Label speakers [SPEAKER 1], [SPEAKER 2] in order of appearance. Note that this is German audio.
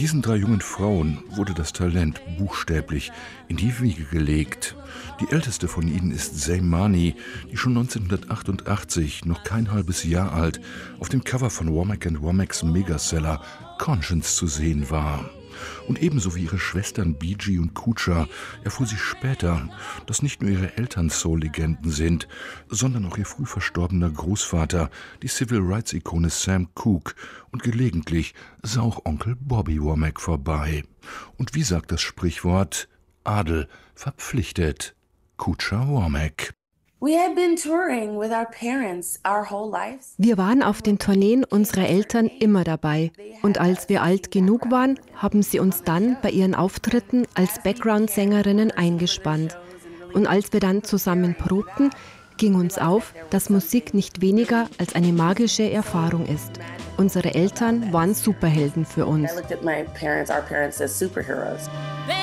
[SPEAKER 1] Diesen 3 jungen Frauen wurde das Talent buchstäblich in die Wiege gelegt. Die älteste von ihnen ist Zay Mani, die schon 1988, noch kein halbes Jahr alt, auf dem Cover von Womack & Womacks Megaseller Conscience zu sehen war. Und ebenso wie ihre Schwestern Bee-Gee und Kucha erfuhr sie später, dass nicht nur ihre Eltern Soul-Legenden sind, sondern auch ihr früh verstorbener Großvater, die Civil-Rights-Ikone Sam Cooke, und gelegentlich sah auch Onkel Bobby Womack vorbei. Und wie sagt das Sprichwort? Adel verpflichtet. Kucha Womack.
[SPEAKER 2] Wir waren auf den Tourneen unserer Eltern immer dabei. Und als wir alt genug waren, haben sie uns dann bei ihren Auftritten als Background-Sängerinnen eingespannt. Und als wir dann zusammen probten, ging uns auf, dass Musik nicht weniger als eine magische Erfahrung ist. Unsere Eltern waren Superhelden für uns.